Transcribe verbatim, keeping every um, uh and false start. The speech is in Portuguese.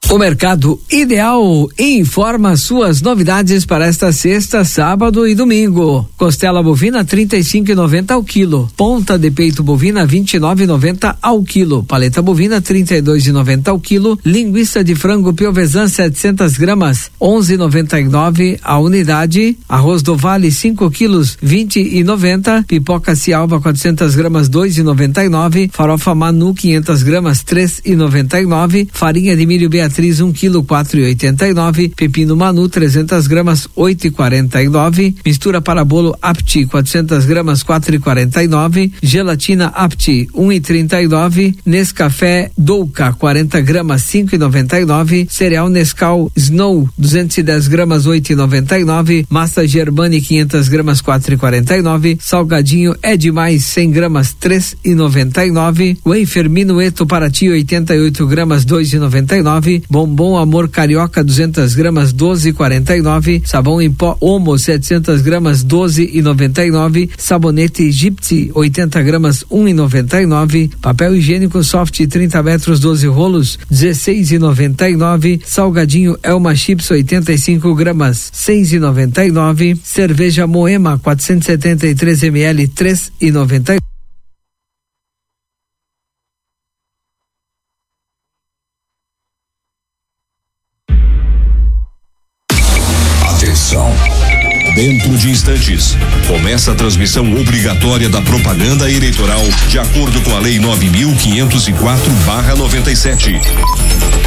O Mercado Ideal informa suas novidades para esta sexta, sábado e domingo. Costela bovina trinta e cinco e noventa ao quilo. Ponta de peito bovina vinte e nove e noventa ao quilo. Paleta bovina trinta e dois e noventa ao quilo. Linguiça de frango piovesan setecentas gramas onze e noventa e nove a unidade. Arroz do Vale cinco quilos vinte e noventa. Pipoca Cialba quatrocentas gramas dois e noventa e nove. Farofa Manu quinhentas gramas três e noventa e nove. Farinha de milho Beatriz um quilo quatro e oitenta e nove, pepino Manu trezentas gramas oito e quarenta e nove, mistura para bolo Apti quatrocentas gramas quatro e quarenta e nove, gelatina Apti um e trinta e nove, Nescafé Douca quarenta gramas cinco e noventa e nove, cereal Nescau Snow duzentas e dez gramas oito e noventa e nove, massa Germani quinhentas gramas quatro e quarenta e nove, salgadinho é demais cem gramas três e noventa e nove, wafer Minueto Paraty oitenta e oito gramas dois e noventa e nove, bombom Amor Carioca duzentas gramas doze e quarenta e nove, sabão em pó Omo setecentas gramas doze e noventa e nove, sabonete Gypsy oitenta gramas um e noventa e nove, papel higiênico Soft trinta metros doze rolos dezesseis e noventa e nove, salgadinho Elma Chips oitenta e cinco gramas seis e noventa e nove, cerveja Moema quatrocentos e setenta e três mililitros três e noventa e nove. Dentro de instantes, começa a transmissão obrigatória da propaganda eleitoral de acordo com a Lei nove mil quinhentos e quatro barra noventa e sete.